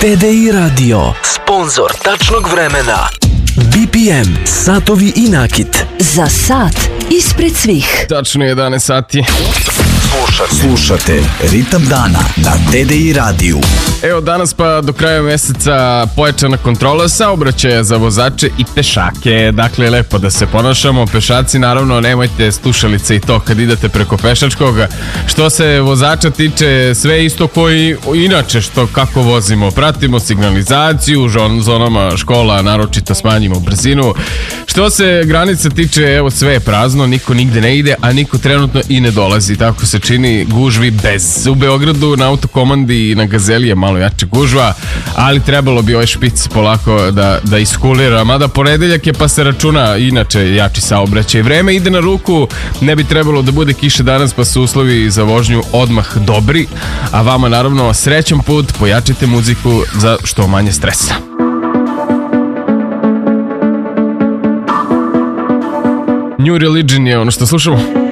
TDI Radio, sponzor tačnog vremena. BPM, satovi i nakit. Za sat ispred svih. Tačno 11 sati. Slušate Ritam dana na TDI radiju. Evo danas pa do kraja meseca pojačana kontrola saobraćaja za vozače i pešake. Dakle, lepo da se ponašamo. Pešaci, naravno, nemojte slušalice i to kad idete preko pešačkog. Što se vozača tiče, sve isto koji inače što kako vozimo. Pratimo signalizaciju, u zonama škola naročito smanjimo brzinu. Što se granica tiče, evo sve je prazno, niko nigde ne ide, a niko trenutno i ne dolazi. Tako se čini, gužvi bez. U Beogradu na autokomandi i na Gazeli je malo jače gužva, ali trebalo bi ovaj špic polako da iskulira. Mada ponedeljak je pa se računa inače jači saobraćaj. Vreme ide na ruku, ne bi trebalo da bude kiše danas pa su uslovi za vožnju odmah dobri. A vama naravno srećan put, pojačite muziku za što manje stresa. New Religion je ono što slušamo.